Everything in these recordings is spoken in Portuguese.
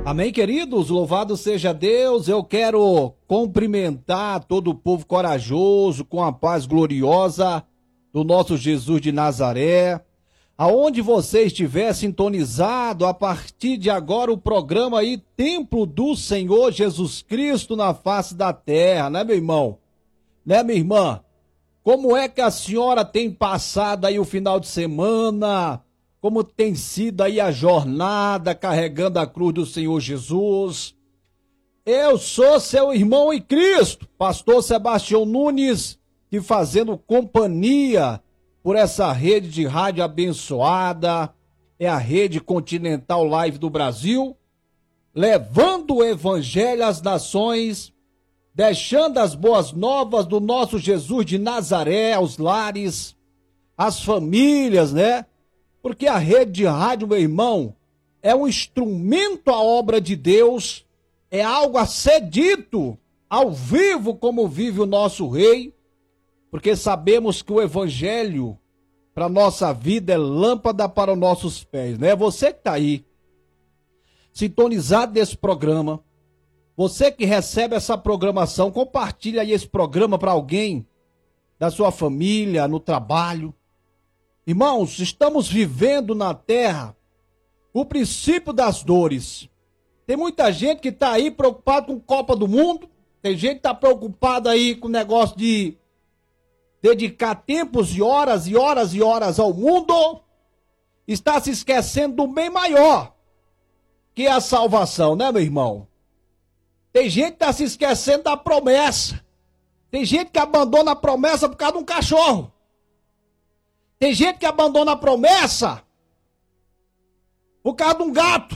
Amém, queridos? Louvado seja Deus. Eu quero cumprimentar todo o povo corajoso com a paz gloriosa do nosso Jesus de Nazaré. Aonde você estiver sintonizado, a partir de agora o programa aí, Templo do Senhor Jesus Cristo na face da terra, né, meu irmão? Né, minha irmã? Como é que a senhora tem passado aí o final de semana? Como tem sido aí a jornada carregando a cruz do Senhor Jesus? Eu sou seu irmão em Cristo, pastor Sebastião Nunes, te fazendo companhia por essa rede de rádio abençoada, é a Rede Continental Live do Brasil, levando o evangelho às nações, deixando as boas novas do nosso Jesus de Nazaré aos lares, às famílias, né? Porque a rede de rádio, meu irmão, é um instrumento à obra de Deus, é algo a ser dito ao vivo como vive o nosso rei, porque sabemos que o evangelho para nossa vida é lâmpada para os nossos pés, né? Você que está aí, sintonizado nesse programa, você que recebe essa programação, compartilha aí esse programa para alguém da sua família, no trabalho. Irmãos, estamos vivendo na terra o princípio das dores. Tem muita gente que está aí preocupada com Copa do Mundo, tem gente que está preocupada aí com o negócio de dedicar tempos e horas e horas e horas ao mundo, está se esquecendo do bem maior, que é a salvação, né, meu irmão? Tem gente que está se esquecendo da promessa. Tem gente que abandona a promessa por causa de um cachorro. Tem gente que abandona a promessa por causa de um gato.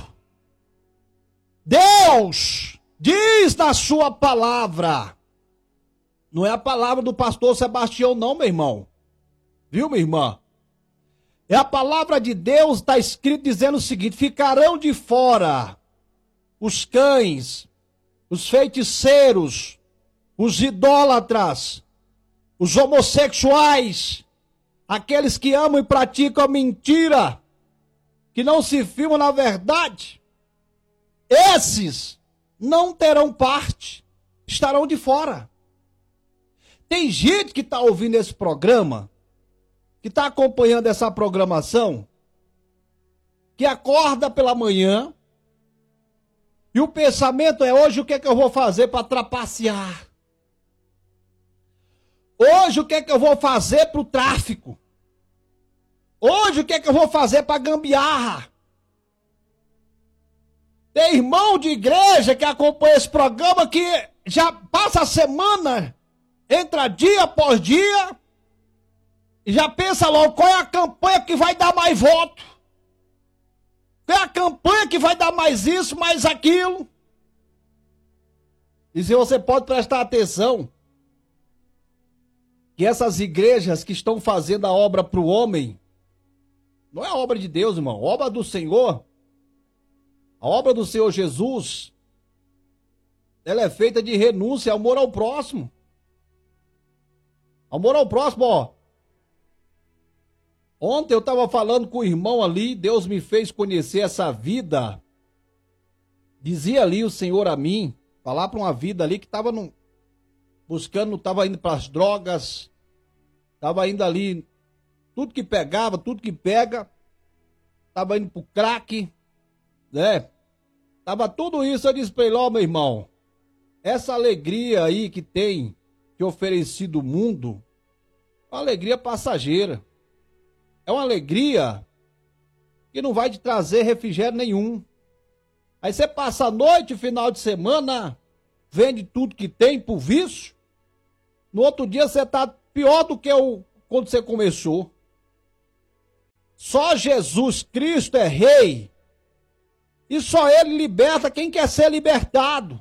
Deus diz na sua palavra. Não é a palavra do pastor Sebastião não, meu irmão. Viu, minha irmã? É a palavra de Deus, está escrito dizendo o seguinte: ficarão de fora os cães, os feiticeiros, os idólatras, os homossexuais, aqueles que amam e praticam a mentira, que não se firmam na verdade, esses não terão parte, estarão de fora. Tem gente que está ouvindo esse programa, que está acompanhando essa programação, que acorda pela manhã, e o pensamento é: hoje o que é que eu vou fazer para trapacear? Hoje o que é que eu vou fazer para o tráfico? Hoje o que é que eu vou fazer para gambiarra? Tem irmão de igreja que acompanha esse programa que já passa a semana, entra dia após dia, e já pensa logo qual é a campanha que vai dar mais voto. Qual é a campanha que vai dar mais isso, mais aquilo. E se você pode prestar atenção, que essas igrejas que estão fazendo a obra para o homem, não é a obra de Deus, irmão, a obra do Senhor, a obra do Senhor Jesus, ela é feita de renúncia, amor ao próximo. Amor ao próximo, ó. Ontem eu estava falando com o irmão ali, Deus me fez conhecer essa vida. Dizia ali o Senhor a mim, falar para uma vida ali que estava buscando, estava indo para as drogas, estava indo ali, tudo que pegava, tudo que pega, estava indo para o crack, né? Tava tudo isso. Eu disse para ele: ó, meu irmão, essa alegria aí que tem te oferecido o mundo, é uma alegria passageira. É uma alegria que não vai te trazer refrigério nenhum. Aí você passa a noite, final de semana, vende tudo que tem por vício. No outro dia você está pior do que quando você começou. Só Jesus Cristo é rei. E só ele liberta quem quer ser libertado.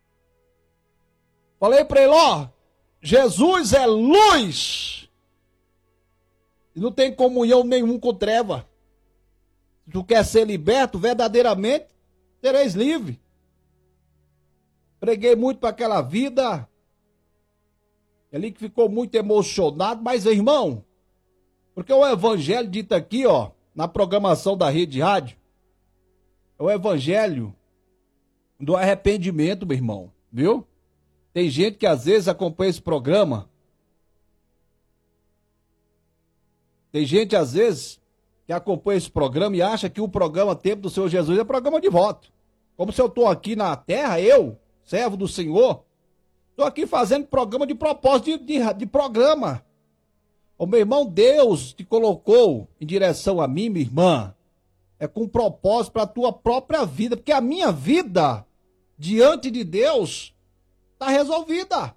Falei para ele: ó, Jesus é luz. E não tem comunhão nenhum com treva. Se tu quer ser liberto, verdadeiramente, sereis livre. Preguei muito para aquela vida. Ele que ficou muito emocionado. Mas, irmão, porque o evangelho dito aqui, ó, na programação da Rede Rádio, é o evangelho do arrependimento, meu irmão, viu? Tem gente que às vezes acompanha esse programa. Tem gente às vezes que acompanha esse programa e acha que o programa Tempo do Senhor Jesus é programa de voto. Como se eu estou aqui na terra, eu, servo do Senhor, estou aqui fazendo programa de propósito de programa. Ô meu irmão, Deus te colocou em direção a mim, minha irmã, é com propósito para a tua própria vida, porque a minha vida diante de Deus está resolvida.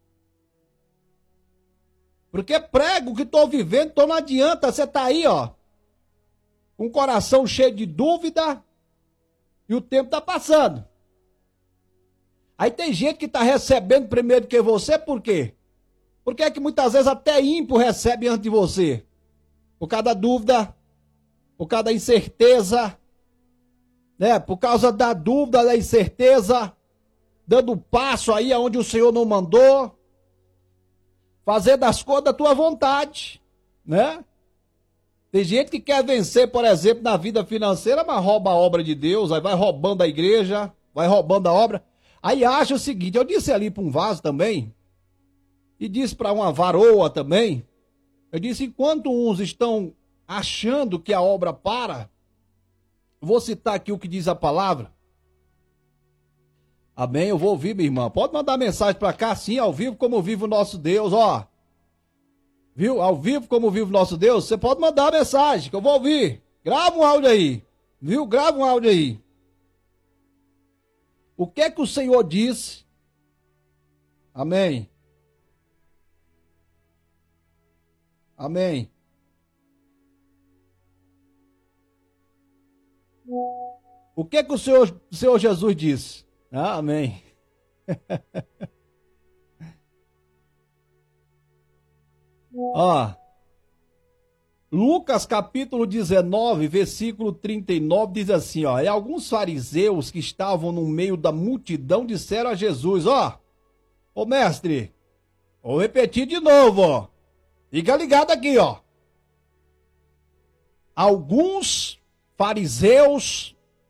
Porque prego o que estou vivendo, então não adianta, você tá aí, ó, com o coração cheio de dúvida e o tempo está passando. Aí tem gente que está recebendo primeiro que você, por quê? Porque é que muitas vezes até ímpio recebe antes de você? Por causa da dúvida, por causa da incerteza, né? Por causa da dúvida, da incerteza, dando passo aí aonde o Senhor não mandou, fazer das coisas da tua vontade, né? Tem gente que quer vencer, por exemplo, na vida financeira, mas rouba a obra de Deus, aí vai roubando a igreja, vai roubando a obra. Aí acha o seguinte, eu disse ali para um vaso também, e disse para uma varoa também, eu disse, enquanto uns estão achando que a obra para, vou citar aqui o que diz a palavra. Amém, eu vou ouvir, minha irmã. Pode mandar mensagem para cá, sim, ao vivo, como vive o nosso Deus, ó. Viu? Ao vivo, como vive o nosso Deus, você pode mandar mensagem, que eu vou ouvir. Grava um áudio aí, viu? Grava um áudio aí. O que é que o Senhor disse? Amém. Amém. O que é que o Senhor Jesus disse? Ah, amém. Ó, Lucas capítulo 19, versículo 39, diz assim, ó, e alguns fariseus que estavam no meio da multidão disseram a Jesus, ó, ô mestre, vou repetir de novo, ó, fica ligado aqui, ó. Alguns fariseus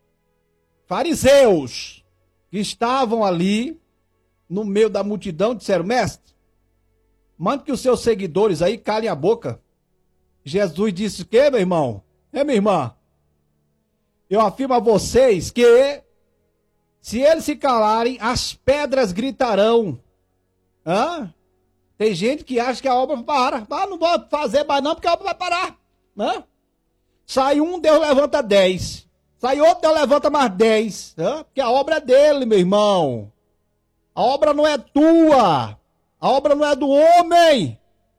que estavam ali no meio da multidão disseram, mestre, mande que os seus seguidores aí calem a boca. Jesus disse o quê, meu irmão? Minha irmã? Eu afirmo a vocês que se eles se calarem, as pedras gritarão. Hã? Tem gente que acha que a obra para. Ah, não vou fazer mais não, porque a obra vai parar. Hã? Sai um, Deus levanta 10. Sai outro, Deus levanta mais 10. Hã? Porque a obra é dele, meu irmão. A obra não é tua. A obra não é do homem.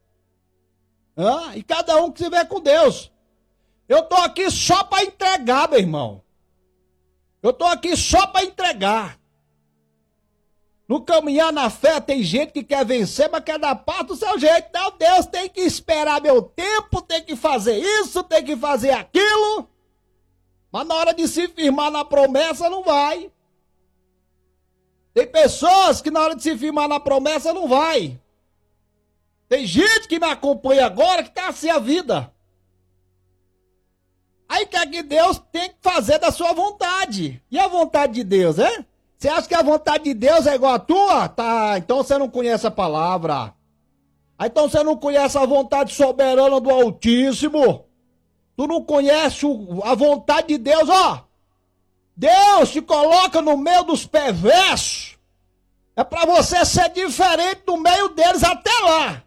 E cada um que estiver com Deus. Eu estou aqui só para entregar, meu irmão. Eu estou aqui só para entregar. No caminhar na fé tem gente que quer vencer, mas quer dar parte do seu jeito. Não, Deus tem que esperar meu tempo, tem que fazer isso, tem que fazer aquilo. Mas na hora de se firmar na promessa não vai. Tem pessoas que na hora de se firmar na promessa não vai. Tem gente que me acompanha agora que está assim a vida. Aí quer que Deus tem que fazer da sua vontade. E a vontade de Deus, é? Você acha que a vontade de Deus é igual a tua? Tá, então você não conhece a palavra. Aí então você não conhece a vontade soberana do Altíssimo. Tu não conhece a vontade de Deus, ó. Deus te coloca no meio dos perversos. É para você ser diferente do meio deles até lá.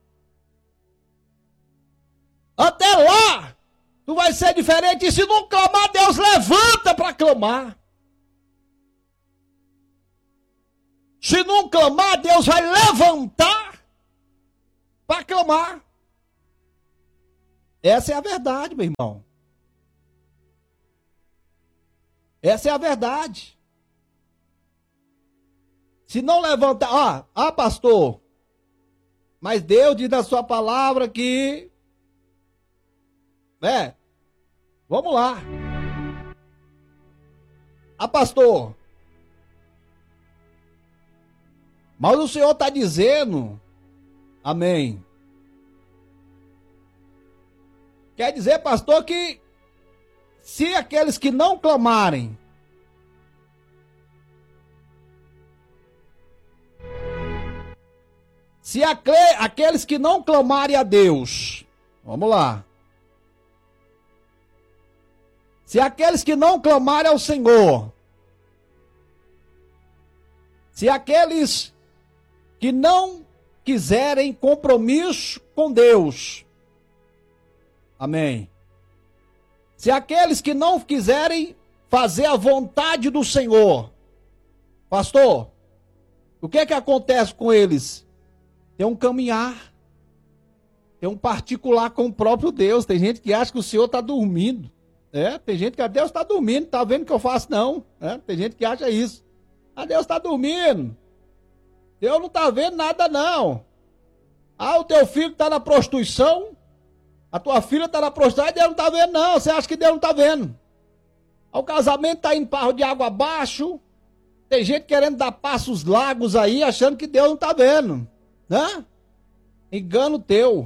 Até lá, tu vai ser diferente. E se não clamar, Deus levanta para clamar. Se não clamar, Deus vai levantar para clamar. Essa é a verdade, meu irmão. Essa é a verdade. Se não levantar, pastor, mas Deus diz na sua palavra que vamos lá. Pastor, mas o Senhor está dizendo, amém. Quer dizer, pastor, que se aqueles que não clamarem, Se aqueles que não clamarem a Deus, vamos lá. Se aqueles que não clamarem ao Senhor, se aqueles que não quiserem compromisso com Deus, amém. Se aqueles que não quiserem fazer a vontade do Senhor, pastor, o que é que acontece com eles? Tem um caminhar, tem um particular com o próprio Deus. Tem gente que acha que o Senhor está dormindo. Tem gente que Deus está dormindo, está vendo o que eu faço não. Tem gente que acha isso. Deus está dormindo. Deus não está vendo nada não. O teu filho está na prostituição, a tua filha está na prostituição, e Deus não está vendo não. Você acha que Deus não está vendo? O casamento está indo para de água abaixo. Tem gente querendo dar passos largos aí, achando que Deus não está vendo. Engano teu.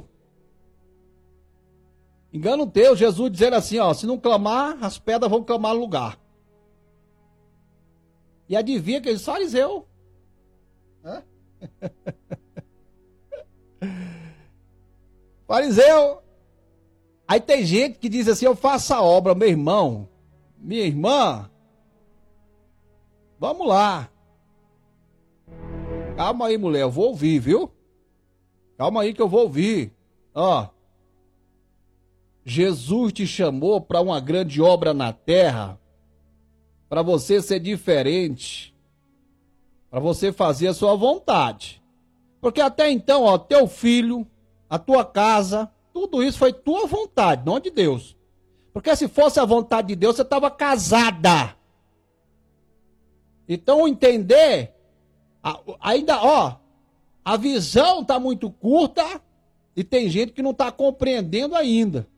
Engano teu. Jesus dizendo assim, ó, se não clamar, as pedras vão clamar no lugar. E adivinha que ele fariseu. Fariseu. Aí tem gente que diz assim, eu faço a obra, meu irmão, minha irmã, vamos lá. Calma aí, mulher, eu vou ouvir, viu? Calma aí que eu vou ouvir. Jesus te chamou para uma grande obra na terra, para você ser diferente, para você fazer a sua vontade. Porque até então, teu filho, a tua casa, tudo isso foi tua vontade, não de Deus. Porque se fosse a vontade de Deus, você estava casada. Então, entender, ainda, a visão está muito curta e tem gente que não está compreendendo ainda.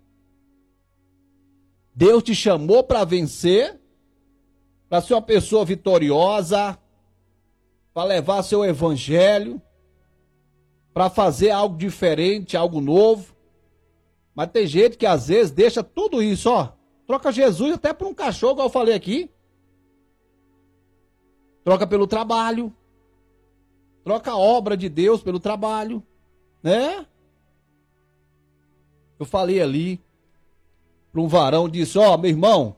Deus te chamou para vencer, para ser uma pessoa vitoriosa, para levar seu evangelho, para fazer algo diferente, algo novo. Mas tem gente que às vezes deixa tudo isso, troca Jesus até por um cachorro, como eu falei aqui. Troca pelo trabalho. Troca a obra de Deus pelo trabalho, né? Eu falei ali para um varão, disse, meu irmão,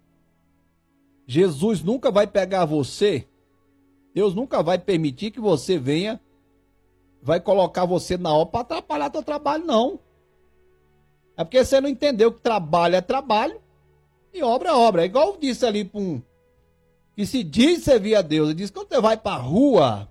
Jesus nunca vai pegar você, Deus nunca vai permitir que você venha, vai colocar você na obra para atrapalhar teu trabalho, não. É porque você não entendeu que trabalho é trabalho e obra é obra. É igual eu disse ali para um que se diz servir a Deus. Ele disse, quando você vai para a rua,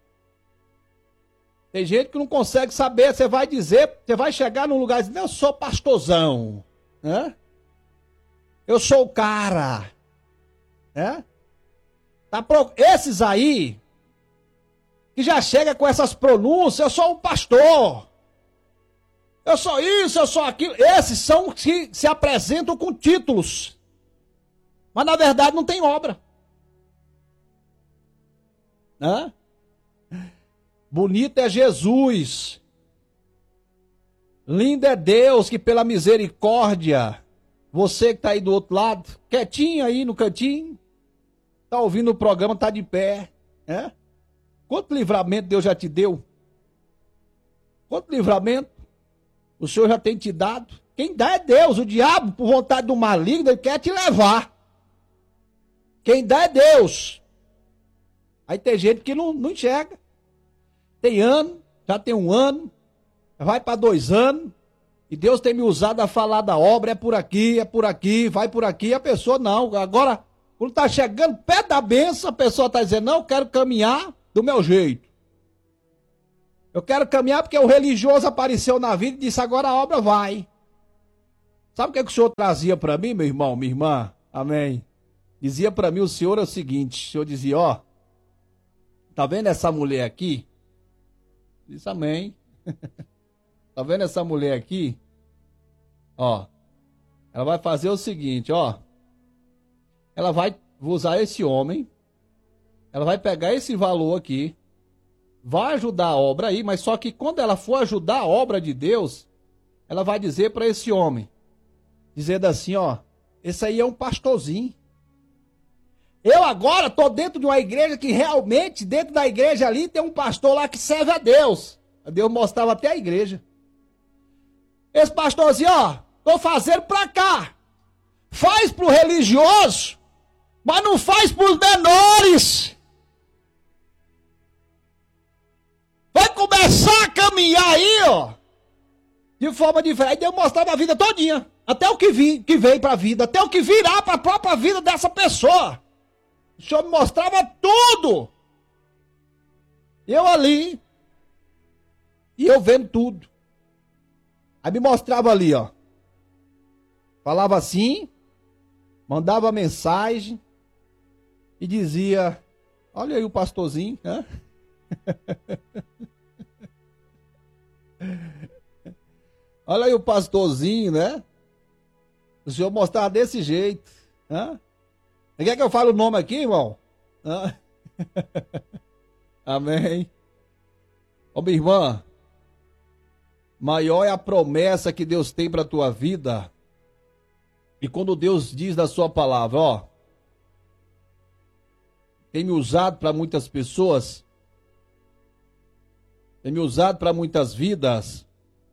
tem gente que não consegue saber, você vai dizer, você vai chegar num lugar e dizer, eu sou pastorzão, né? Eu sou o cara, né? Esses aí, que já chega com essas pronúncias, eu sou um pastor, eu sou isso, eu sou aquilo, esses são que se apresentam com títulos, mas na verdade não tem obra, né? Bonito é Jesus, lindo é Deus que pela misericórdia, você que está aí do outro lado, quietinho aí no cantinho, está ouvindo o programa, está de pé, né? Quanto livramento Deus já te deu? Quanto livramento o Senhor já tem te dado? Quem dá é Deus, o diabo, por vontade do maligno, ele quer te levar. Quem dá é Deus. Aí tem gente que não enxerga. Tem ano, já tem um ano, vai para 2 anos, e Deus tem me usado a falar da obra, é por aqui, vai por aqui, e a pessoa não. Agora, quando está chegando perto da bênção, a pessoa está dizendo, não, eu quero caminhar do meu jeito. Eu quero caminhar porque o religioso apareceu na vida e disse, agora a obra vai. Sabe o que o Senhor trazia para mim, meu irmão, minha irmã? Amém. Dizia para mim o Senhor é o seguinte, o Senhor dizia, tá vendo essa mulher aqui? Diz amém. Tá vendo essa mulher aqui? Ela vai fazer o seguinte, ela vai usar esse homem, ela vai pegar esse valor aqui, vai ajudar a obra aí, mas só que quando ela for ajudar a obra de Deus, ela vai dizer para esse homem, dizendo assim, esse aí é um pastorzinho. Eu agora estou dentro de uma igreja que realmente, dentro da igreja ali, tem um pastor lá que serve a Deus. Deus mostrava até a igreja. Esse pastorzinho, ó, tô fazendo pra cá. Faz pro religioso, mas não faz pros menores. Vai começar a caminhar aí, ó, de forma diferente. Aí Deus mostrava a vida todinha. Até o que veio pra vida, até o que virá pra própria vida dessa pessoa. O Senhor me mostrava tudo. Eu ali, e eu vendo tudo. Aí me mostrava ali, ó. Falava assim, mandava mensagem e dizia, olha aí o pastorzinho, né? Olha aí o pastorzinho, né? O senhor mostrava desse jeito, né? Você quer que eu fale o nome aqui, irmão? Amém. Ô, minha irmã, maior é a promessa que Deus tem para a tua vida. E quando Deus diz na sua palavra, ó, tem me usado para muitas pessoas, tem me usado para muitas vidas,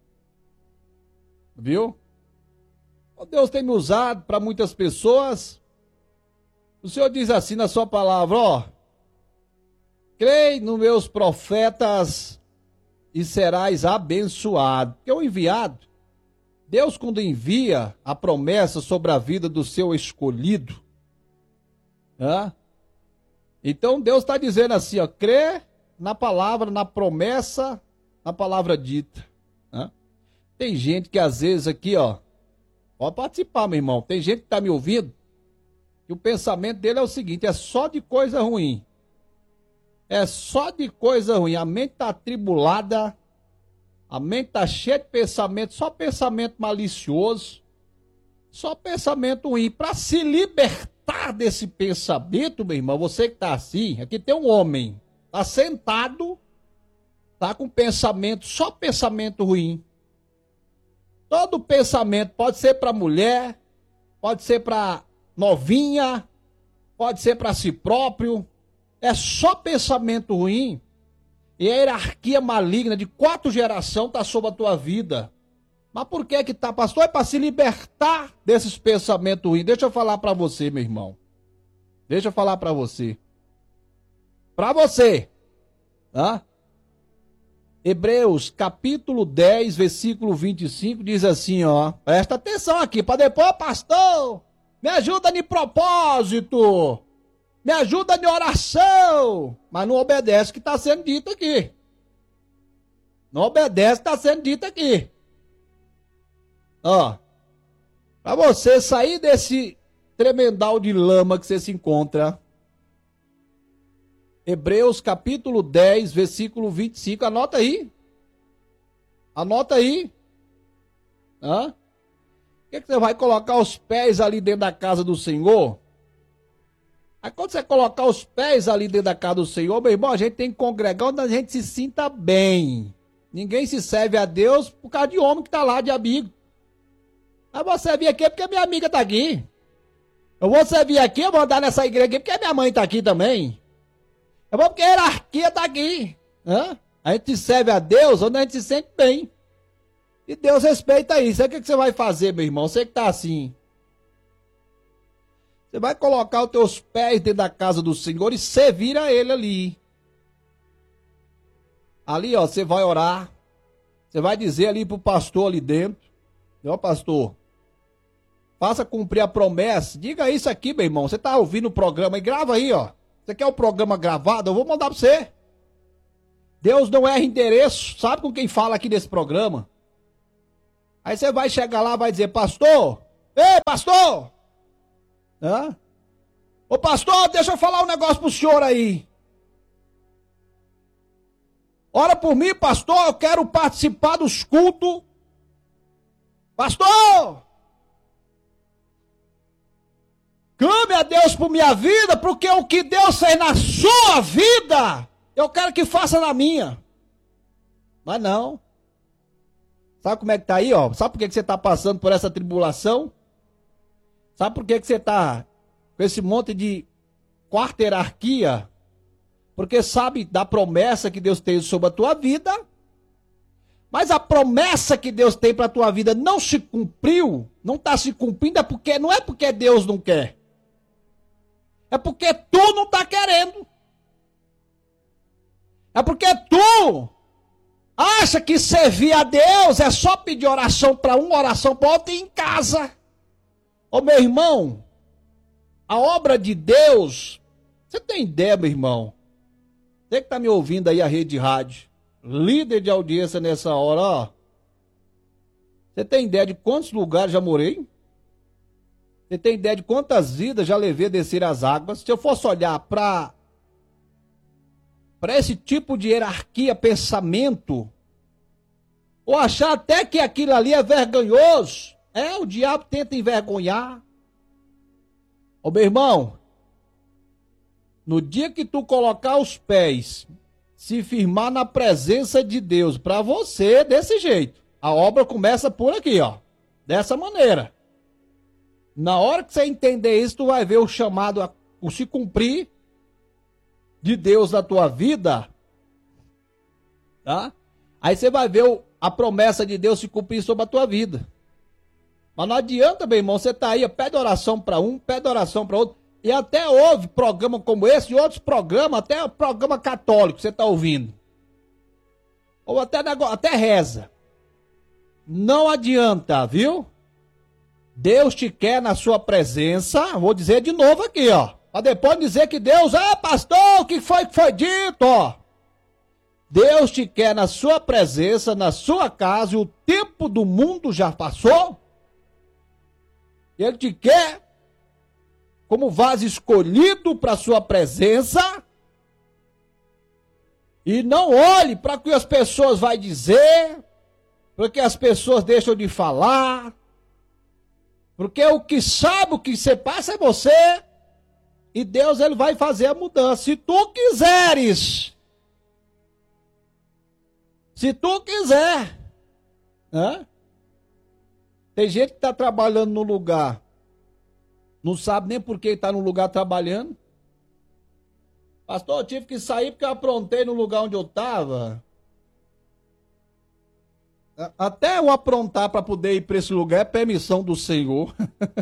viu? Deus tem me usado para muitas pessoas. O Senhor diz assim na sua palavra, ó, crei nos meus profetas e serás abençoado. Porque o enviado, Deus quando envia a promessa sobre a vida do seu escolhido, né? Então Deus está dizendo assim, ó, crê na palavra, na promessa, na palavra dita, né? Tem gente que às vezes aqui, ó, pode participar, meu irmão, tem gente que está me ouvindo e o pensamento dele é o seguinte, é só de coisa ruim. É só de coisa ruim. A mente está atribulada, a mente está cheia de pensamento, só pensamento malicioso, só pensamento ruim. Para se libertar desse pensamento, meu irmão, você que está assim, aqui tem um homem, está sentado, está com pensamento, só pensamento ruim. Todo pensamento pode ser para mulher, pode ser para novinha, pode ser para si próprio. É só pensamento ruim. E a hierarquia maligna de 4 gerações está sobre a tua vida. Mas por que está, pastor? É para se libertar desses pensamentos ruins. Deixa eu falar para você, meu irmão. Deixa eu falar para você. Para você. Tá? Hebreus capítulo 10, versículo 25, diz assim, ó. Presta atenção aqui, para depois, pastor, me ajuda de propósito. Me ajuda em oração. Mas não obedece o que está sendo dito aqui. Não obedece o que está sendo dito aqui. Ó. Para você sair desse tremendal de lama que você se encontra. Hebreus capítulo 10, versículo 25. Anota aí. Anota aí. Hã? Por que você vai colocar os pés ali dentro da casa do Senhor? Aí quando você colocar os pés ali dentro da casa do Senhor, meu irmão, a gente tem que congregar onde a gente se sinta bem. Ninguém se serve a Deus por causa de homem que está lá, de amigo. Mas vou servir aqui porque minha amiga está aqui. Eu vou servir aqui, eu vou andar nessa igreja aqui porque minha mãe está aqui também. Eu vou porque a hierarquia está aqui. Hã? A gente serve a Deus onde a gente se sente bem. E Deus respeita isso. Aí o que você vai fazer, meu irmão? Você que está assim. Você vai colocar os teus pés dentro da casa do Senhor e servir a Ele ali. Ali, ó, você vai orar. Você vai dizer ali pro pastor ali dentro. Ó, pastor, faça cumprir a promessa. Diga isso aqui, meu irmão. Você tá ouvindo o programa e grava aí, ó. Você quer o programa gravado? Eu vou mandar pra você. Deus não erra endereço. Sabe com quem fala aqui nesse programa? Aí você vai chegar lá e vai dizer, pastor, ei, pastor! Hã? Ô pastor, deixa eu falar um negócio pro senhor aí. Ora por mim, pastor, eu quero participar dos cultos. Pastor! Clame a Deus por minha vida, porque o que Deus fez na sua vida, eu quero que faça na minha. Mas não. Sabe como é que tá aí, ó? Sabe por que você tá passando por essa tribulação? Sabe por que você está com esse monte de quarta hierarquia? Porque sabe da promessa que Deus tem sobre a tua vida, mas a promessa que Deus tem para a tua vida não se cumpriu, não está se cumprindo, não é porque Deus não quer. É porque tu não está querendo. É porque tu acha que servir a Deus é só pedir oração para um, oração para outro e em casa. Ô meu irmão, a obra de Deus, você tem ideia, meu irmão? Você que está me ouvindo aí a rede de rádio, líder de audiência nessa hora, ó. Você tem ideia de quantos lugares já morei? Você tem ideia de quantas vidas já levei a descer as águas? Se eu fosse olhar para esse tipo de hierarquia, pensamento, ou achar até que aquilo ali é vergonhoso, o diabo tenta envergonhar. Ô meu irmão, no dia que tu colocar os pés, se firmar na presença de Deus, para você, desse jeito, a obra começa por aqui, ó, dessa maneira. Na hora que você entender isso, tu vai ver o chamado o se cumprir de Deus na tua vida, tá? Aí você vai ver a promessa de Deus se cumprir sobre a tua vida. Mas não adianta, meu irmão, você tá aí, pede oração para um, pede oração para outro, e até houve programa como esse, e outros programas, até o programa católico, você tá ouvindo. Ou até reza. Não adianta, viu? Deus te quer na sua presença, vou dizer de novo aqui, ó. Para depois dizer que Deus, pastor, o que foi dito, ó. Deus te quer na sua presença, na sua casa, e o tempo do mundo já passou. Ele te quer como vaso escolhido para sua presença. E não olhe para o que as pessoas vão dizer, porque as pessoas deixam de falar. Porque o que sabe o que você passa é você. E Deus, ele vai fazer a mudança. Se tu quiseres. Se tu quiser. Né? Tem gente que está trabalhando no lugar. Não sabe nem por que está no lugar trabalhando. Pastor, eu tive que sair porque eu aprontei no lugar onde eu estava. Até eu aprontar para poder ir para esse lugar é permissão do Senhor.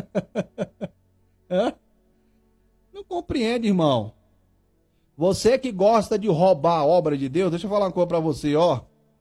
Não compreende, irmão. Você que gosta de roubar a obra de Deus, deixa eu falar uma coisa para você, ó.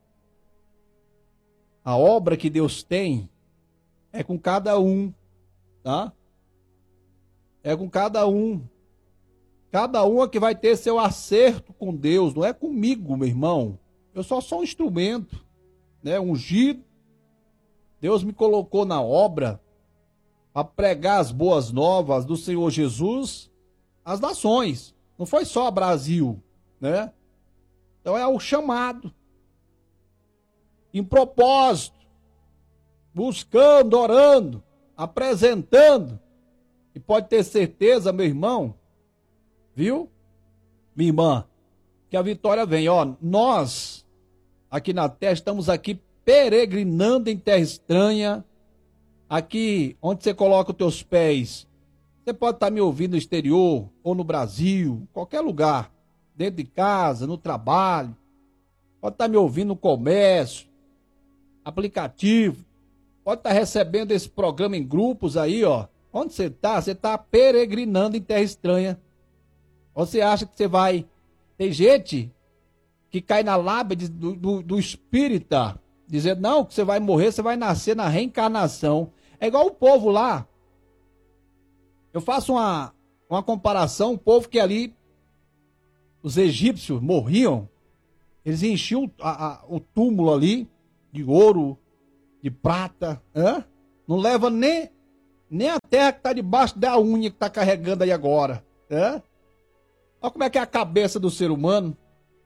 A obra que Deus tem é com cada um, tá? É com cada um. Cada um é que vai ter seu acerto com Deus, não é comigo, meu irmão. Eu só sou um instrumento. Ungido. Deus me colocou na obra para pregar as boas novas do Senhor Jesus às nações. Não foi só Brasil, né? Então é o chamado. Em propósito, buscando, orando, apresentando. E pode ter certeza, meu irmão, viu? Minha irmã, que a vitória vem. Ó, nós aqui na terra, estamos aqui peregrinando em terra estranha, aqui onde você coloca os teus pés. Você pode estar me ouvindo no exterior, ou no Brasil, qualquer lugar, dentro de casa, no trabalho, pode estar me ouvindo no comércio, aplicativo, pode estar recebendo esse programa em grupos aí, ó. Onde você está peregrinando em terra estranha. Você acha que você vai... Tem gente que cai na lábia do espírita, dizendo, não, que você vai morrer, você vai nascer na reencarnação. É igual o povo lá. Eu faço uma comparação, o povo que ali, os egípcios morriam, eles enchiam o túmulo ali, de ouro, de prata, não leva nem a terra que está debaixo da unha que está carregando aí agora. Olha como é que é a cabeça do ser humano.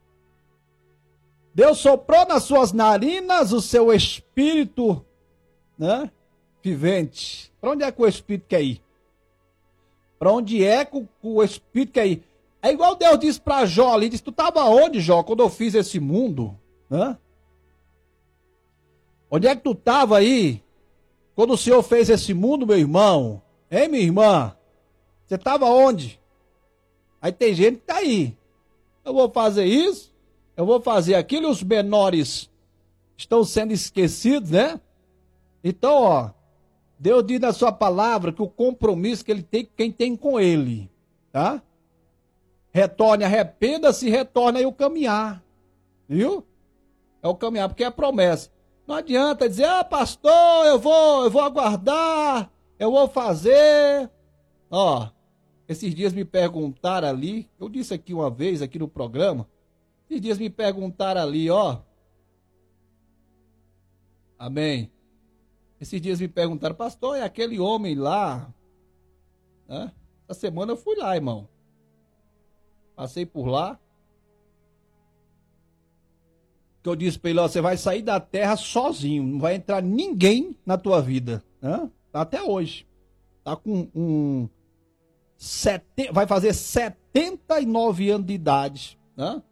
Deus soprou nas suas narinas o seu espírito, vivente. Para onde é que o espírito quer ir? Para onde é que o espírito quer ir? É igual Deus disse para Jó ali, disse, tu estava onde, Jó, quando eu fiz esse mundo? Onde é que tu estava aí, quando o Senhor fez esse mundo, meu irmão? Hein, minha irmã? Você estava onde? Aí tem gente que está aí. Eu vou fazer isso, eu vou fazer aquilo, e os menores estão sendo esquecidos, né? Então, ó, Deus diz na sua palavra que o compromisso que ele tem com quem tem com ele, tá? Retorne, arrependa-se, retorne aí o caminhar, viu? É o caminhar, porque é promessa. Não adianta dizer, pastor, eu vou aguardar, eu vou fazer. Ó, esses dias me perguntaram ali, eu disse aqui uma vez, aqui no programa, esses dias me perguntaram ali, ó. Amém. Esses dias me perguntaram, pastor, é aquele homem lá? Né? Essa semana eu fui lá, irmão. Passei por lá. Que eu disse para ele, ó, você vai sair da terra sozinho, não vai entrar ninguém na tua vida, né? Até hoje. Tá com vai fazer 79 anos de idade, né?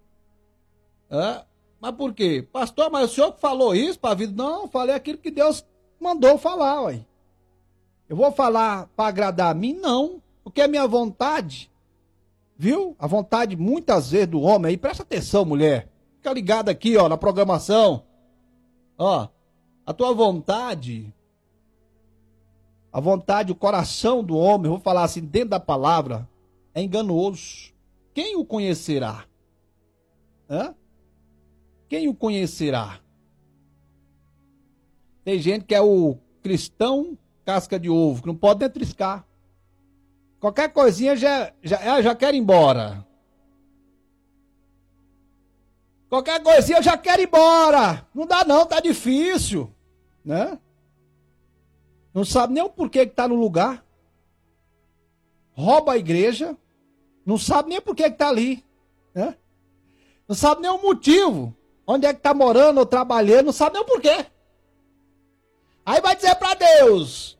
Mas por quê? Pastor, mas o senhor que falou isso para a vida? Não, falei aquilo que Deus mandou falar, ué. Eu vou falar para agradar a mim? Não, porque é minha vontade, viu? A vontade muitas vezes do homem aí, presta atenção, mulher. Fica ligado aqui, ó, na programação. Ó, a tua vontade, a vontade, o coração do homem, eu vou falar assim, dentro da palavra, é enganoso. Quem o conhecerá? Quem o conhecerá? Tem gente que é o cristão casca de ovo, que não pode nem triscar. Qualquer coisinha já quer ir embora. Qualquer coisinha eu já quero ir embora. Não dá não, tá difícil, né? Não sabe nem o porquê que tá no lugar. Rouba a igreja. Não sabe nem o porquê que tá ali, né? Não sabe nem o motivo. Onde é que tá morando ou trabalhando, não sabe nem o porquê. Aí vai dizer pra Deus.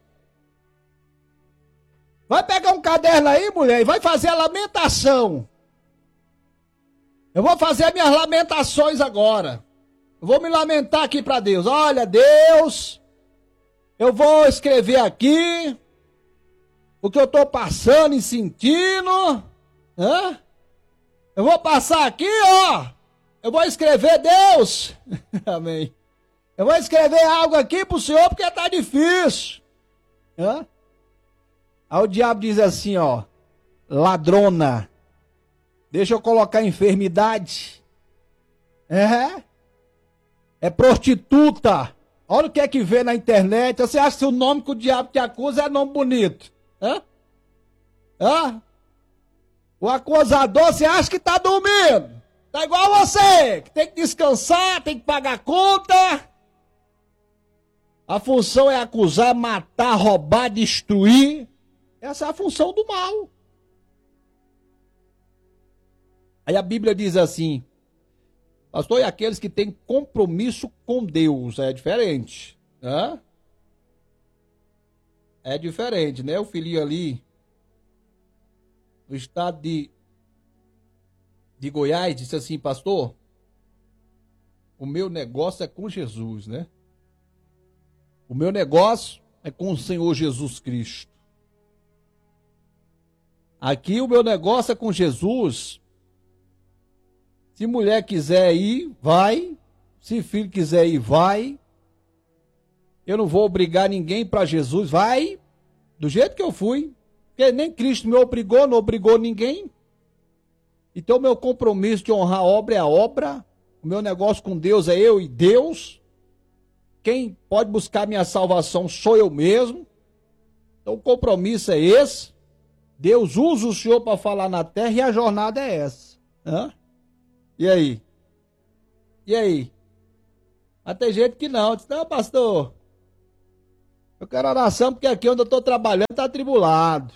Vai pegar um caderno aí, mulher, e vai fazer a lamentação. Eu vou fazer minhas lamentações agora. Eu vou me lamentar aqui para Deus. Olha, Deus, eu vou escrever aqui o que eu estou passando e sentindo. Né? Eu vou passar aqui, ó. Eu vou escrever, Deus. Amém. Eu vou escrever algo aqui pro Senhor porque tá difícil. Né? Aí o diabo diz assim, ó. Ladrona. Deixa eu colocar enfermidade. É prostituta. Olha o que é que vê na internet. Você acha que o nome que o diabo te acusa é nome bonito? O acusador, você acha que tá dormindo? Tá igual você, que tem que descansar, tem que pagar conta. A função é acusar, matar, roubar, destruir. Essa é a função do mal. Aí a Bíblia diz assim, pastor, e aqueles que têm compromisso com Deus, é diferente, né? É diferente, né? O filhinho ali, no estado de Goiás, disse assim, pastor, o meu negócio é com Jesus, né? O meu negócio é com o Senhor Jesus Cristo. Aqui o meu negócio é com Jesus. Se mulher quiser ir, vai. Se filho quiser ir, vai. Eu não vou obrigar ninguém para Jesus. Vai do jeito que eu fui. Porque nem Cristo me obrigou, não obrigou ninguém. Então, meu compromisso de honrar a obra é a obra. O meu negócio com Deus é eu e Deus. Quem pode buscar minha salvação sou eu mesmo. Então, o compromisso é esse. Deus usa o Senhor para falar na terra e a jornada é essa. E aí? E aí? Mas tem gente que não. Diz, não, pastor, eu quero oração porque aqui onde eu estou trabalhando está atribulado.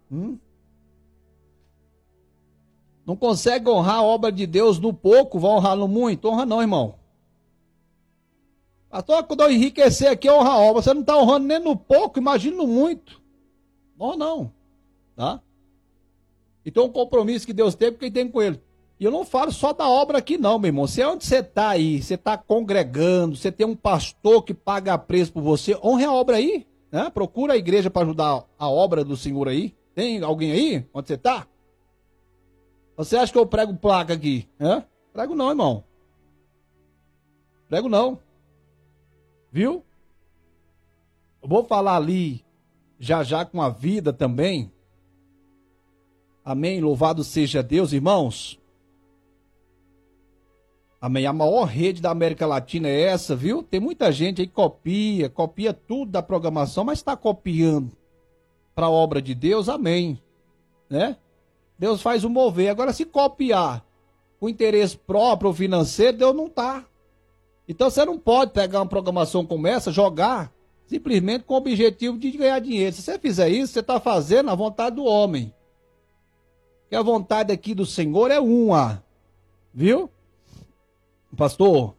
Não consegue honrar a obra de Deus no pouco, vai honrar no muito? Honra não, irmão. Pastor, quando eu enriquecer aqui, honra a obra. Você não está honrando nem no pouco, imagina no muito. Honra não. Tá? Então o compromisso que Deus tem, quem tem com ele. E eu não falo só da obra aqui não, meu irmão. Se é onde você está aí, você está congregando, você tem um pastor que paga preço por você, honre a obra aí, né? Procura a igreja para ajudar a obra do Senhor aí. Tem alguém aí, onde você está? Você acha que eu prego placa aqui? Prego não, irmão. Prego não. Viu? Eu vou falar ali já com a vida também. Amém? Louvado seja Deus, irmãos. Amém? A maior rede da América Latina é essa, viu? Tem muita gente aí que copia tudo da programação, mas está copiando para a obra de Deus, amém. Né? Deus faz o mover. Agora, se copiar com interesse próprio ou financeiro, Deus não está. Então, você não pode pegar uma programação como essa, jogar, simplesmente com o objetivo de ganhar dinheiro. Se você fizer isso, você está fazendo a vontade do homem. Porque a vontade aqui do Senhor é uma. Viu? Pastor,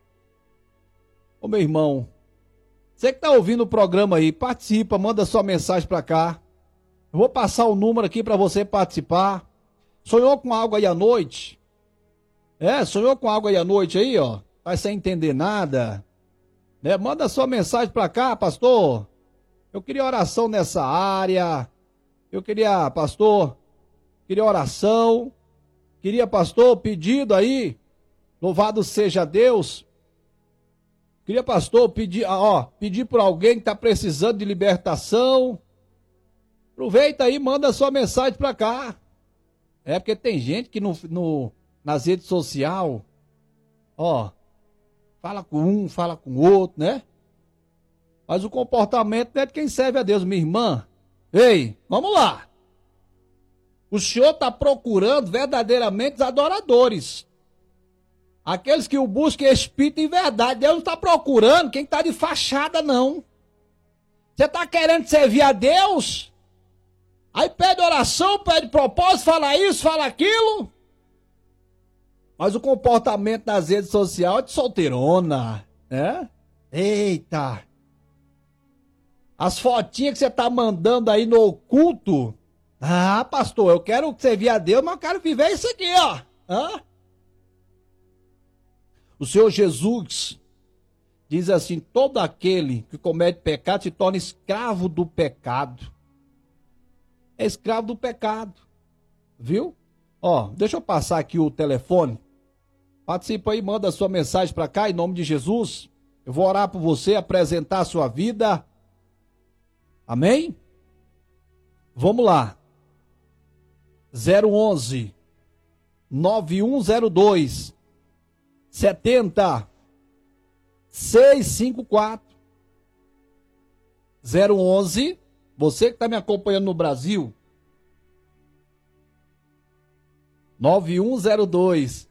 ô meu irmão, você que está ouvindo o programa aí, participa, manda sua mensagem para cá. Eu vou passar o número aqui para você participar. Sonhou com algo aí à noite? Sonhou com algo aí à noite aí, ó? Vai sem entender nada. Né? Manda sua mensagem para cá, pastor. Eu queria oração nessa área. Pastor, queria oração. Queria, pastor, pedido aí. Louvado seja Deus. Queria, pastor, pedir por alguém que está precisando de libertação. Aproveita aí, manda sua mensagem para cá. Porque tem gente que nas redes sociais, fala com um, fala com o outro, né? Mas o comportamento não é de quem serve a Deus, minha irmã. Ei, vamos lá. O Senhor está procurando verdadeiramente os adoradores. Aqueles que o buscam em espírito e verdade. Deus não está procurando quem está de fachada, não. Você está querendo servir a Deus? Aí pede oração, pede propósito, fala isso, fala aquilo. Mas o comportamento nas redes sociais é de solteirona, né? Eita! As fotinhas que você está mandando aí no oculto. Ah, pastor, eu quero servir a Deus, mas eu quero viver isso aqui, ó. O Senhor Jesus diz assim: todo aquele que comete pecado se torna escravo do pecado. É escravo do pecado. Viu? Deixa eu passar aqui o telefone. Participa aí, manda a sua mensagem para cá, em nome de Jesus. Eu vou orar por você, apresentar a sua vida. Amém? Vamos lá. 011 9102 654. 011, você que está me acompanhando no Brasil, 9102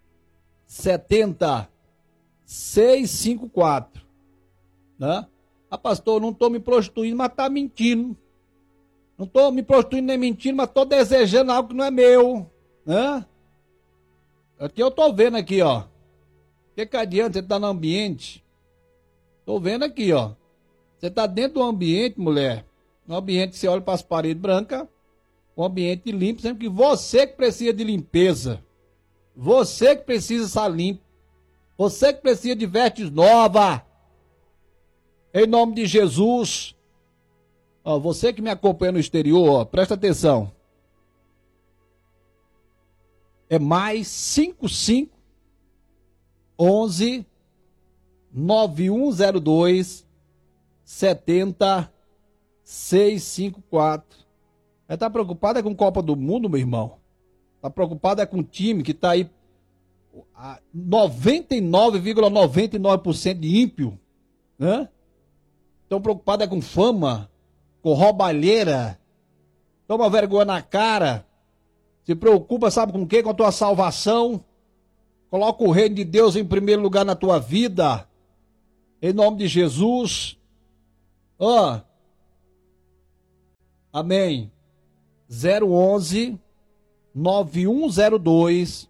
654, né? Pastor, eu não estou me prostituindo, mas está mentindo. Não estou me prostituindo nem mentindo, mas estou desejando algo que não é meu, né? Aqui eu estou vendo aqui, ó. O que adianta você estar no ambiente? Estou vendo aqui, ó. Você está dentro do ambiente, mulher. No ambiente que você olha para as paredes brancas, um ambiente limpo, sendo que você que precisa de limpeza. Você que precisa estar limpo. Você que precisa de vestes novas. Em nome de Jesus. Você que me acompanha no exterior, presta atenção. É mais 55 11 9102 654. Tá preocupado com Copa do Mundo, meu irmão? Tá preocupado com um time que tá aí 99,99% de ímpio, né? Estão preocupados com fama, com roubalheira. Toma vergonha na cara. Se preocupa, sabe com o quê? Com a tua salvação. Coloca o reino de Deus em primeiro lugar na tua vida. Em nome de Jesus. Amém. 011 9102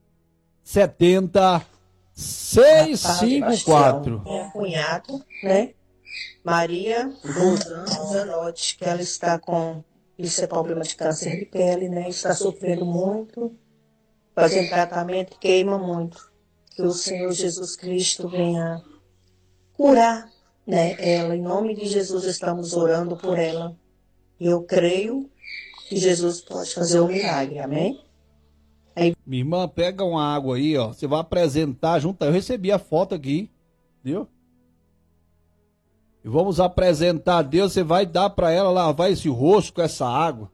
654. Minha cunhada, né? Maria Rosana Zanotti, que ela está com problema de câncer de pele, né? Está sofrendo muito, fazendo tratamento, queima muito. Que o Senhor Jesus Cristo venha curar, né? Ela, em nome de Jesus, estamos orando por ela. E eu creio que Jesus pode fazer um milagre, amém? Aí, Minha irmã, pega uma água aí, ó. Você vai apresentar junto. Eu recebi a foto aqui, viu? E vamos apresentar a Deus. Você vai dar para ela lavar esse rosto com essa água.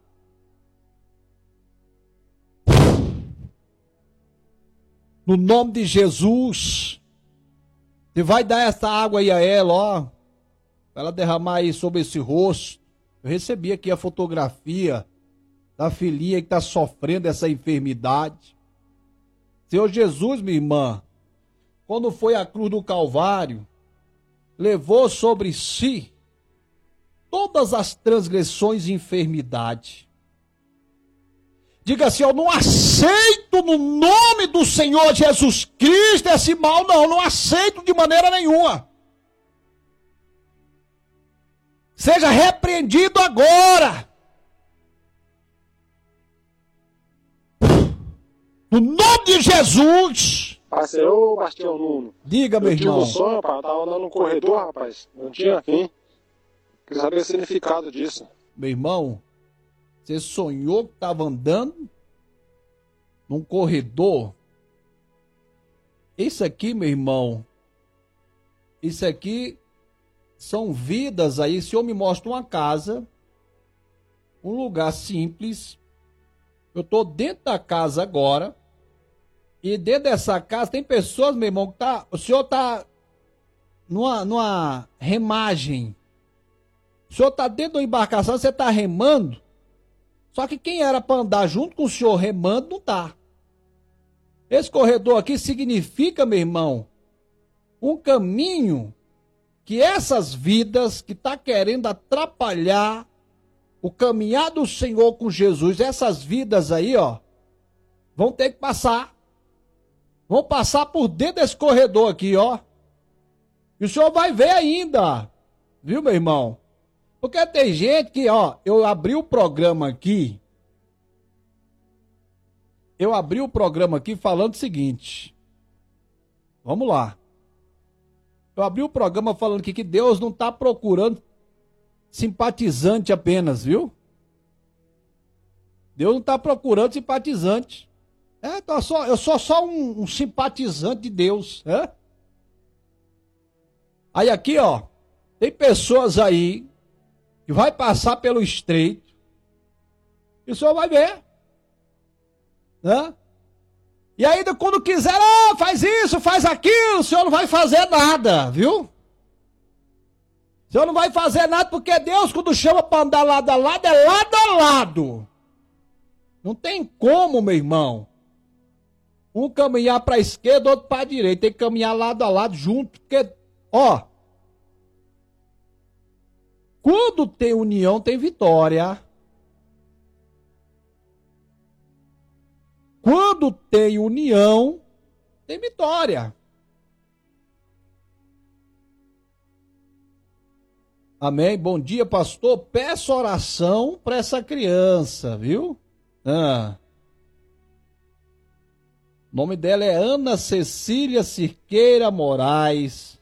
No nome de Jesus. Você vai dar essa água aí a ela, ó. Pra ela derramar aí sobre esse rosto. Eu recebi aqui a fotografia da filhinha que está sofrendo essa enfermidade. Senhor Jesus, minha irmã, quando foi à cruz do Calvário, levou sobre si todas as transgressões e enfermidade. Diga assim, eu não aceito no nome do Senhor Jesus Cristo esse mal, não aceito de maneira nenhuma. Seja repreendido agora. No nome de Jesus. Passeou, Bastião Nuno. Diga, meu Eu tive irmão. um sonho, rapaz. Eu tava andando no corredor, rapaz. Não tinha fim. Queria saber o significado disso. Meu irmão, você sonhou que estava andando num corredor? Isso aqui, meu irmão, isso aqui são vidas aí. O Senhor me mostra uma casa, um lugar simples. Eu estou dentro da casa agora. E dentro dessa casa tem pessoas, meu irmão, que o senhor está numa remagem. O senhor está dentro de uma embarcação, você está remando. Só que quem era para andar junto com o senhor remando, não está. Esse corredor aqui significa, meu irmão, um caminho que essas vidas que estão querendo atrapalhar o caminhar do Senhor com Jesus, essas vidas aí, ó, vão ter que passar. Vão passar por dentro desse corredor aqui, ó. E o senhor vai ver ainda. Viu, meu irmão? Porque tem gente que, ó, eu abri o programa aqui. Eu abri o programa aqui falando o seguinte. Vamos lá. Eu abri o programa falando aqui que Deus não está procurando simpatizante apenas, viu? Deus não está procurando simpatizante. Eu sou só um simpatizante de Deus. Aí aqui, ó, tem pessoas aí que vai passar pelo estreito e o senhor vai ver. E ainda quando quiser, faz isso, faz aquilo, o senhor não vai fazer nada, viu? O senhor não vai fazer nada porque Deus, quando chama para andar lado a lado, é lado a lado. Não tem como, meu irmão. Um caminhar para a esquerda, outro para a direita. Tem que caminhar lado a lado junto. Porque, ó, quando tem união, tem vitória. Quando tem união, tem vitória. Amém? Bom dia, pastor. Peço oração para essa criança, viu? O nome dela é Ana Cecília Cirqueira Moraes.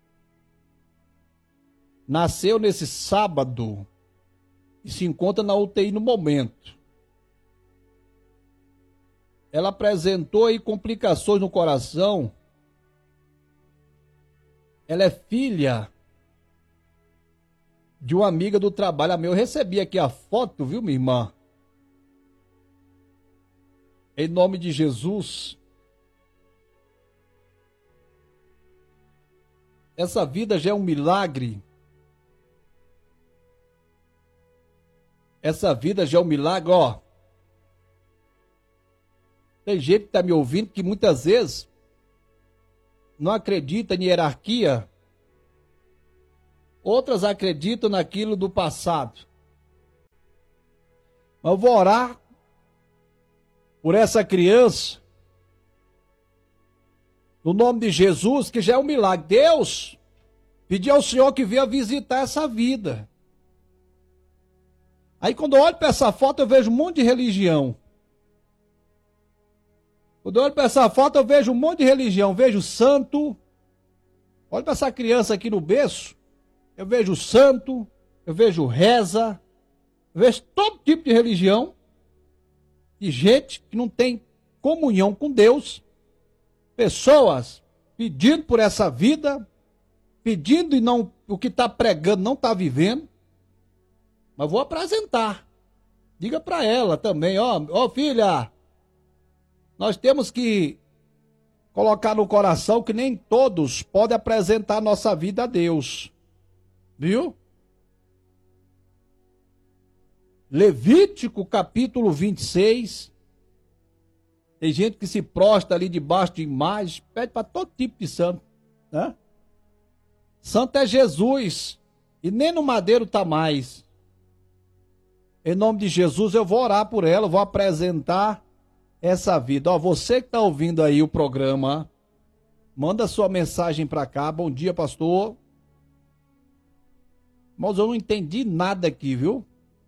Nasceu nesse sábado e se encontra na UTI no momento. Ela apresentou aí complicações no coração. Ela é filha de uma amiga do trabalho. Eu recebi aqui a foto, viu, minha irmã? Em nome de Jesus. Essa vida já é um milagre. Essa vida já é um milagre, ó. Tem gente que está me ouvindo que muitas vezes não acredita em hierarquia. Outras acreditam naquilo do passado. Mas eu vou orar por essa criança. No nome de Jesus, que já é um milagre. Deus pediu ao Senhor que venha visitar essa vida. Aí quando eu olho para essa foto, eu vejo um monte de religião. Quando eu olho para essa foto, eu vejo um monte de religião. Vejo santo. Olha para essa criança aqui no berço. Eu vejo santo. Eu vejo reza. Eu vejo todo tipo de religião. De gente que não tem comunhão com Deus, pessoas pedindo por essa vida, pedindo e não, o que está pregando não está vivendo, mas vou apresentar. Diga para ela também, ó filha, nós temos que colocar no coração que nem todos podem apresentar nossa vida a Deus, viu? Levítico capítulo 26, tem gente que se prostra ali debaixo de imagens, pede para todo tipo de santo, né? Santo é Jesus, e nem no madeiro está mais. Em nome de Jesus eu vou orar por ela, vou apresentar essa vida. Ó, você que está ouvindo aí o programa, manda sua mensagem para cá. Bom dia, pastor. Mas eu não entendi nada aqui, viu?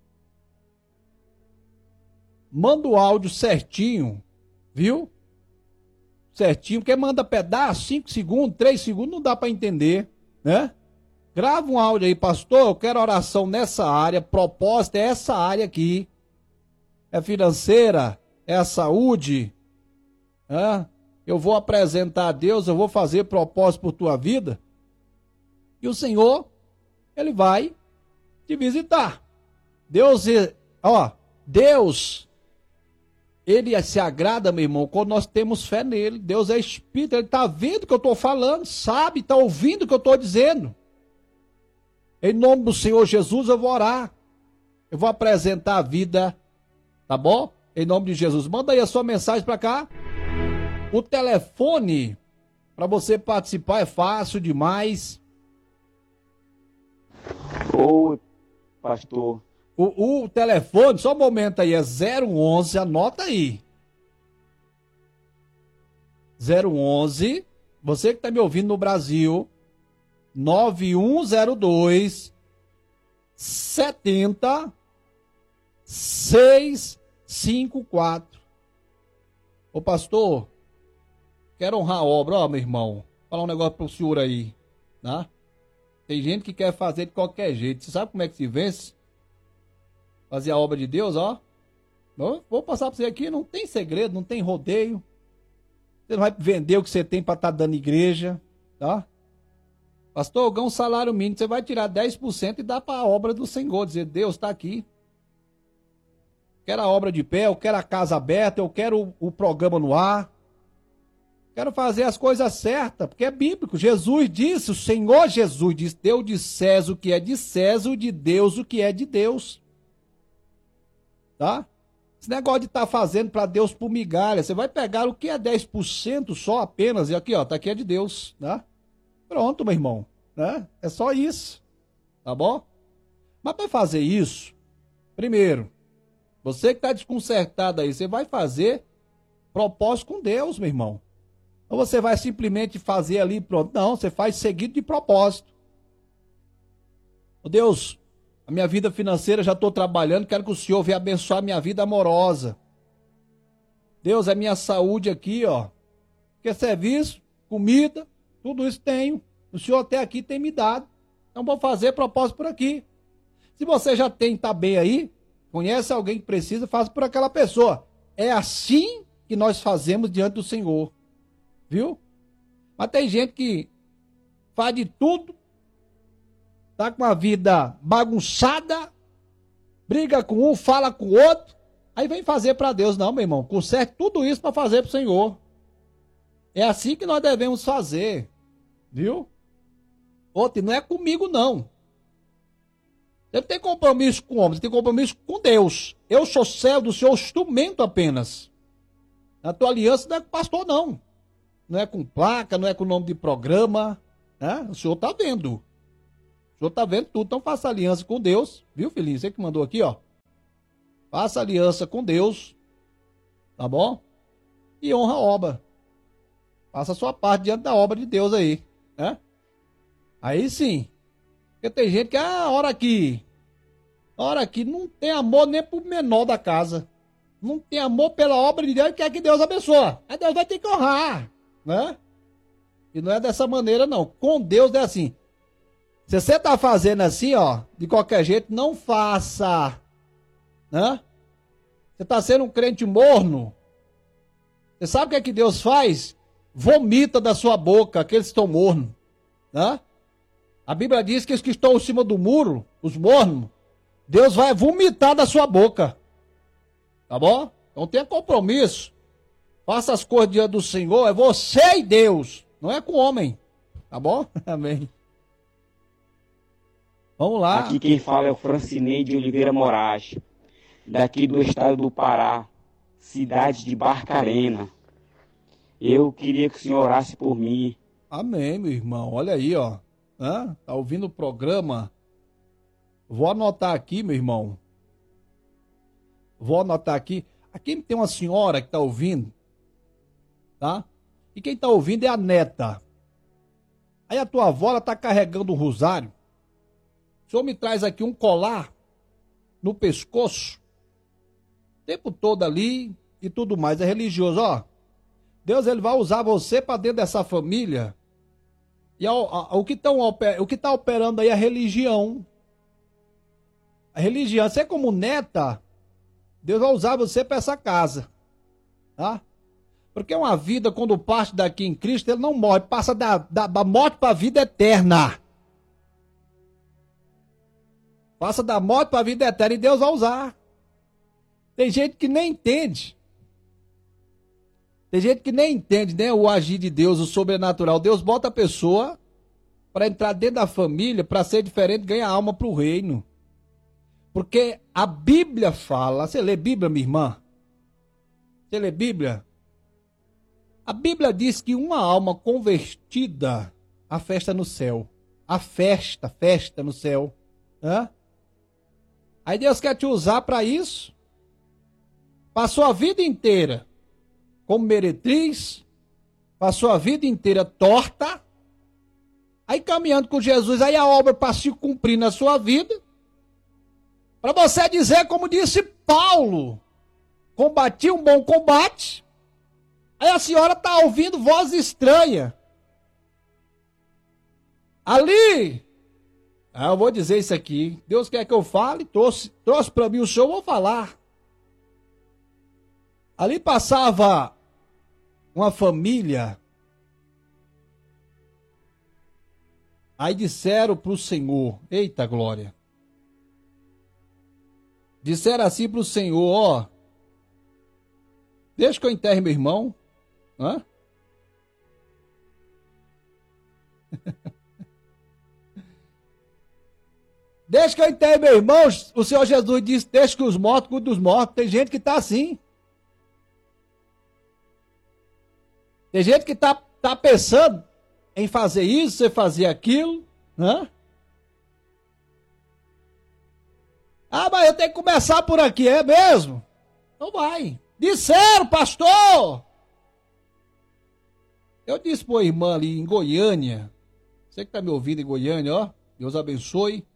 Manda o áudio certinho, viu? Certinho, porque manda pedaço, 5 segundos, 3 segundos, não dá para entender, né? Grava um áudio aí, pastor, eu quero oração nessa área, proposta é essa área aqui. É financeira, é a saúde, né? Eu vou apresentar a Deus, eu vou fazer propósito por tua vida. E o Senhor, Ele vai te visitar. Deus, Ele se agrada, meu irmão, quando nós temos fé nele. Deus é Espírito, Ele está vendo o que eu estou falando, sabe, está ouvindo o que eu estou dizendo. Em nome do Senhor Jesus eu vou orar. Eu vou apresentar a vida, tá bom? Em nome de Jesus. Manda aí a sua mensagem para cá. O telefone para você participar é fácil demais. Oi, pastor. O telefone, só um momento aí, é 011, anota aí. 011, você que está me ouvindo no Brasil, 9102 70 654. Ô pastor, quero honrar a obra, meu irmão. Vou falar um negócio pro senhor aí, tá? Tem gente que quer fazer de qualquer jeito. Você sabe como é que se vence? Fazer a obra de Deus, ó. Vou passar para você aqui, não tem segredo, não tem rodeio. Você não vai vender o que você tem para estar dando igreja, tá? Pastor, eu ganho um salário mínimo, você vai tirar 10% e dá para a obra do Senhor, dizer, Deus está aqui. Quero a obra de pé, eu quero a casa aberta, eu quero o programa no ar. Quero fazer as coisas certas, porque é bíblico. Jesus disse, o Senhor Jesus disse, deu de César o que é de César, de Deus o que é de Deus. Tá? Esse negócio de estar fazendo para Deus por migalha, você vai pegar o que é 10% só apenas, e aqui, ó, tá aqui é de Deus, tá? Pronto, meu irmão, né? É só isso, tá bom? Mas para fazer isso, primeiro, você que está desconcertado aí, você vai fazer propósito com Deus, meu irmão. Ou você vai simplesmente fazer ali, pronto. Não, você faz seguido de propósito. Oh, Deus, a minha vida financeira já estou trabalhando, quero que o Senhor venha abençoar a minha vida amorosa. Deus, a minha saúde aqui, ó. Quer serviço, comida, tudo isso tenho. O Senhor até aqui tem me dado. Então vou fazer propósito por aqui. Se você já tem, tá bem aí, conhece alguém que precisa, faz por aquela pessoa. É assim que nós fazemos diante do Senhor. Viu? Mas tem gente que faz de tudo, tá com a vida bagunçada, briga com um, fala com o outro, aí vem fazer para Deus. Não, meu irmão, conserte tudo isso para fazer para o Senhor. É assim que nós devemos fazer, viu? Outro, não é comigo não. Você não tem compromisso com o homem, você tem compromisso com Deus. Eu sou servo do Senhor, instrumento apenas. A tua aliança não é com o pastor não. Não é com placa, não é com nome de programa, né? O senhor está vendo. O senhor está vendo tudo, então faça aliança com Deus, viu, filhinho? Você que mandou aqui, ó. Faça aliança com Deus, tá bom? E honra a obra. Faça a sua parte diante da obra de Deus aí, né? Aí sim. Porque tem gente que, ora aqui não tem amor nem pro menor da casa. Não tem amor pela obra de Deus e quer que Deus abençoe. Aí Deus vai ter que honrar. Né? E não é dessa maneira não. Com Deus é assim. Se você tá fazendo assim, ó, de qualquer jeito, não faça, né? Você tá sendo um crente morno, Você sabe o que é que Deus faz? Vomita da sua boca aqueles que estão mornos. Né? A Bíblia diz que os que estão em cima do muro, os mornos, Deus vai vomitar da sua boca. Tá bom? Então tenha compromisso. Faça as coisas diante do Senhor. É você e Deus. Não é com o homem. Tá bom? Amém. Vamos lá. Aqui quem fala é o Francinei de Oliveira Moraes, daqui do estado do Pará, cidade de Barcarena. Eu queria que o senhor orasse por mim. Amém, meu irmão. Olha aí, ó. Tá ouvindo o programa? Vou anotar aqui, meu irmão. Vou anotar aqui. Aqui tem uma senhora que tá ouvindo, tá? E quem tá ouvindo é a neta. Aí a tua avó, ela tá carregando um rosário. O senhor me traz aqui um colar no pescoço, o tempo todo ali e tudo mais. É religioso, ó. Deus, ele vai usar você para dentro dessa família. E o que está operando aí é a religião. A religião, você como neta, Deus vai usar você para essa casa. Tá? Porque uma vida, quando parte daqui em Cristo, ele não morre, passa da morte para a vida eterna. Passa da morte para a vida eterna e Deus vai usar. Tem gente que nem entende. Tem gente que nem entende, né, o agir de Deus, o sobrenatural. Deus bota a pessoa para entrar dentro da família, para ser diferente, ganhar alma para o reino. Porque a Bíblia fala, você lê Bíblia, minha irmã? Você lê Bíblia? A Bíblia diz que uma alma convertida, a festa no céu. A festa no céu. Hã? Aí Deus quer te usar para isso. Passou a vida inteira como meretriz, passou a vida inteira torta, aí caminhando com Jesus, aí a obra para se cumprir na sua vida, para você dizer, como disse Paulo, combati um bom combate, aí a senhora está ouvindo voz estranha. Ali, eu vou dizer isso aqui, Deus quer que eu fale, trouxe para mim o show, eu vou falar. Ali passava uma família, aí disseram para o Senhor, eita glória, disseram assim para o Senhor, ó, deixa que eu enterre meu irmão, hã? Deixa que eu enterre meu irmão, o Senhor Jesus disse, deixa que os mortos cuidem dos mortos, tem gente que está assim. Tem gente que tá pensando em fazer isso, em fazer aquilo, né? Ah, mas eu tenho que começar por aqui, é mesmo? Então vai. Disseram, pastor! Eu disse para uma irmã ali em Goiânia, você que está me ouvindo em Goiânia, ó, Deus abençoe.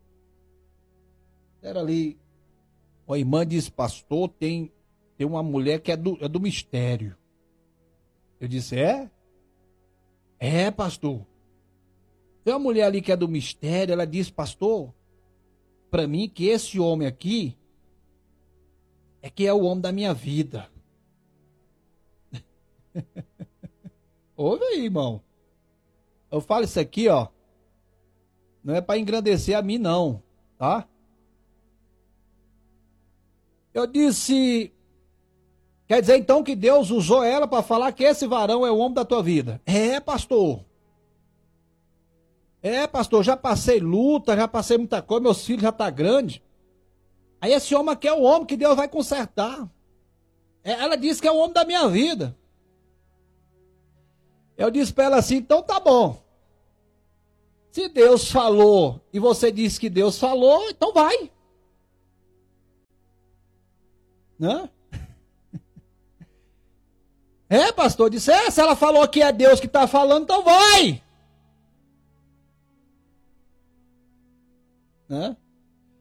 Era ali, a irmã disse, pastor, tem uma mulher que é do mistério. Eu disse, é? É, pastor. Tem uma mulher ali que é do mistério, ela disse, pastor, para mim que esse homem aqui é que é o homem da minha vida. Ouve aí, irmão. Eu falo isso aqui, ó, não é para engrandecer a mim não, tá? Eu disse... Quer dizer, então, que Deus usou ela para falar que esse varão é o homem da tua vida. É, pastor. É, pastor, já passei luta, já passei muita coisa, meus filhos já estão grandes. Aí esse homem aqui é o homem que Deus vai consertar. Ela disse que é o homem da minha vida. Eu disse para ela assim, então tá bom. Se Deus falou e você disse que Deus falou, então vai. Né? É, pastor, disse, se ela falou que é Deus que está falando, então vai. Né?